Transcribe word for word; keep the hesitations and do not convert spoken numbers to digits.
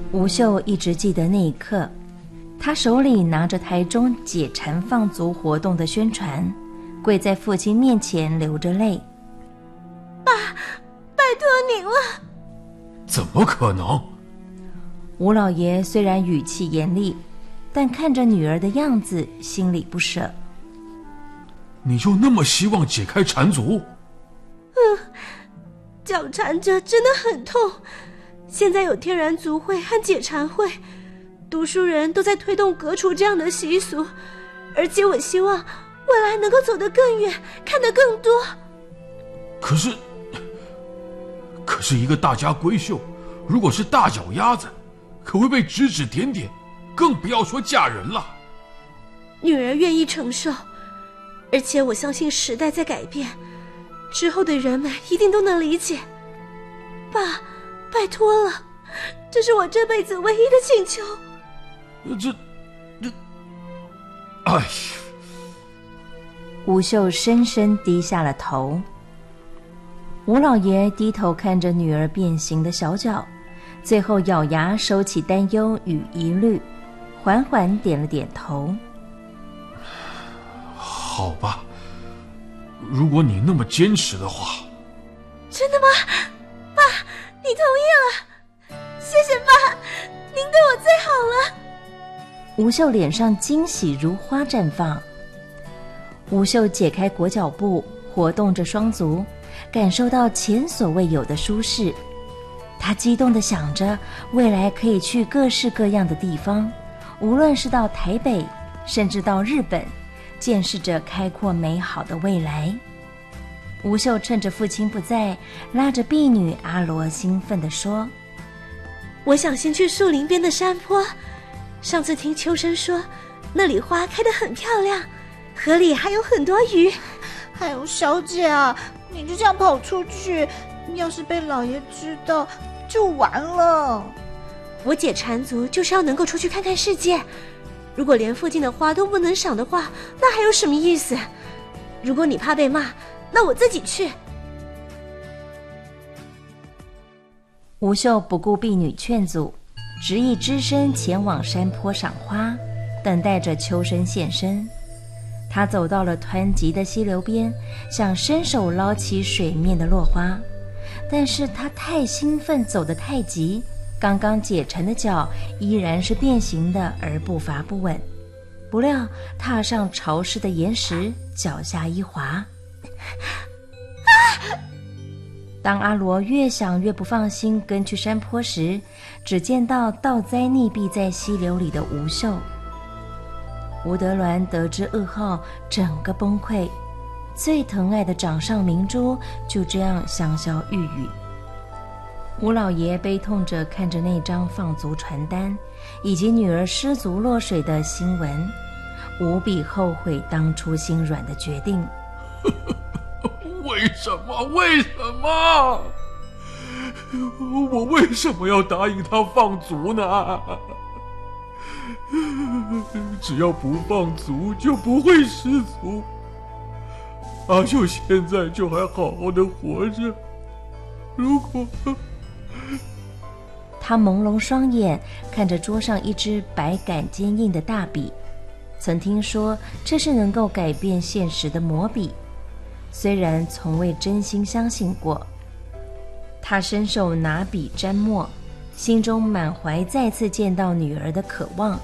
吴秀一直记得那一刻，他手里拿着台中解馋放逐活动的宣传，跪在父亲面前流着泪。 爸，拜托您了。 怎么可能？ 吴老爷虽然语气严厉，但看着女儿的样子，心里不舍。 你就那么希望解开缠足？ 嗯，脚缠着真的很痛。现在有天然足会和解缠会，读书人都在推动革除这样的习俗，而且我希望未来能够走得更远，看得更多。 可是可是一个大家闺秀，如果是大脚丫子，可会被指指点点，更不要说嫁人了。 女儿愿意承受，而且我相信时代在改变，之后的人们一定都能理解。爸，拜托了，这是我这辈子唯一的请求。 这这哎呀！ 吴秀深深低下了头。吴老爷低头看着女儿变形的小脚，最后咬牙收起担忧与疑虑，缓缓点了点头。 好吧，如果你那么坚持的话。 真的吗？爸，你同意了，谢谢爸，您对我最好了。 吴秀脸上惊喜如花绽放。吴秀解开裹脚布，活动着双足，感受到前所未有的舒适。她激动地想着未来可以去各式各样的地方，无论是到台北，甚至到日本，见识着开阔美好的未来。吴秀趁着父亲不在，拉着婢女阿罗兴奋地说： 我想先去树林边的山坡，上次听秋生说那里花开得很漂亮，河里还有很多鱼。 还有小姐啊，你就这样跑出去，要是被老爷知道就完了。 我解缠足就是要能够出去看看世界，如果连附近的花都不能赏的话，那还有什么意思？如果你怕被骂，那我自己去。 吴秀不顾婢女劝阻，执意只身前往山坡赏花，等待着秋生现身。他走到了湍急的溪流边，想伸手捞起水面的落花，但是他太兴奋，走得太急，刚刚解缠的脚依然是变形的，而步伐不稳。不料踏上潮湿的岩石，脚下一滑。当阿罗越想越不放心跟去山坡时，只见到倒栽溺毙在溪流里的吴秀。吴德銮得知噩耗，整个崩溃，最疼爱的掌上明珠就这样香消玉殒。吴老爷悲痛着看着那张放逐传单以及女儿失足落水的新闻，无比后悔当初心软的决定。 为什么？为什么？我为什么要答应他放逐呢？只要不放逐，就不会失足。阿秀现在就还好好的活着。如果…… 他朦胧双眼，看着桌上一支百感坚硬的大笔，曾听说这是能够改变现实的魔笔，虽然从未真心相信过。他伸手拿笔沾墨，心中满怀再次见到女儿的渴望。